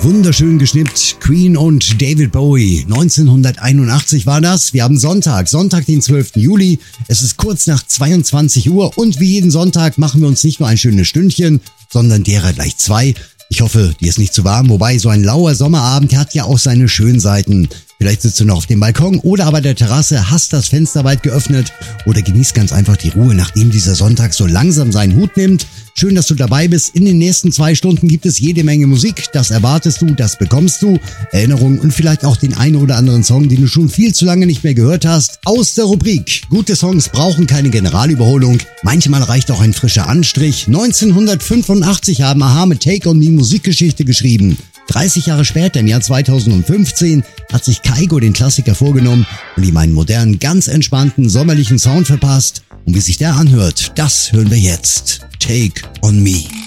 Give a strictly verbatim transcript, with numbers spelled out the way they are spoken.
Wunderschön geschnippt, Queen und David Bowie. neunzehnhunderteinundachtzig war das. Wir haben Sonntag, Sonntag den zwölften Juli. Es ist kurz nach zweiundzwanzig Uhr und wie jeden Sonntag machen wir uns nicht nur ein schönes Stündchen, sondern derer gleich zwei. Ich hoffe, dir ist nicht zu warm, wobei so ein lauer Sommerabend hat ja auch seine schönen Seiten. Vielleicht sitzt du noch auf dem Balkon oder aber der Terrasse, hast das Fenster weit geöffnet oder genießt ganz einfach die Ruhe, nachdem dieser Sonntag so langsam seinen Hut nimmt. Schön, dass du dabei bist. In den nächsten zwei Stunden gibt es jede Menge Musik. Das erwartest du, das bekommst du. Erinnerungen und vielleicht auch den einen oder anderen Song, den du schon viel zu lange nicht mehr gehört hast. Aus der Rubrik Gute Songs brauchen keine Generalüberholung. Manchmal reicht auch ein frischer Anstrich. neunzehnhundertfünfundachtzig haben a-ha mit Take On Me Musikgeschichte geschrieben. dreißig Jahre später, im Jahr zweitausendfünfzehn, hat sich Kygo den Klassiker vorgenommen und ihm einen modernen, ganz entspannten, sommerlichen Sound verpasst. Und wie sich der anhört, das hören wir jetzt. Take On Me.